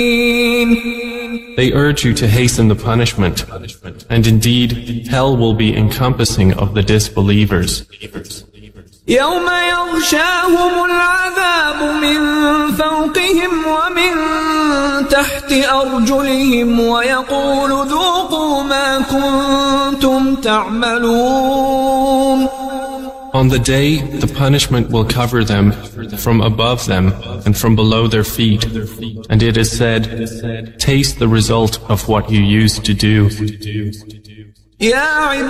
They urge you to hasten the punishment, and indeed, hell will be encompassing of the disbelievers. يوم يغشاهم العذاب من فوقهم ومن تحت أرجلهم ويقول ذوقوا ما كنتم تعملون. On the day, the punishment will cover them from above them and from below their feet. And it is said, taste the result of what you used to do.